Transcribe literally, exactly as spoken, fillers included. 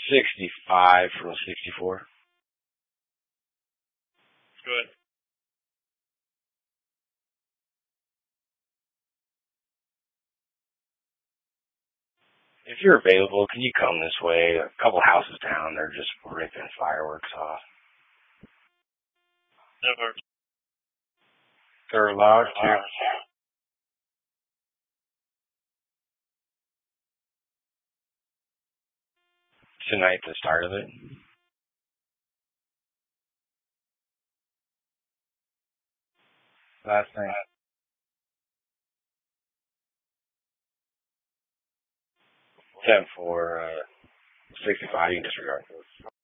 sixty-five from sixty-four. Good. If you're available, can you come this way? A couple houses down, they're just ripping fireworks off. Never. They're allowed to. Tonight, the start of it. Last night. ten for uh, sixty-five, you can disregard.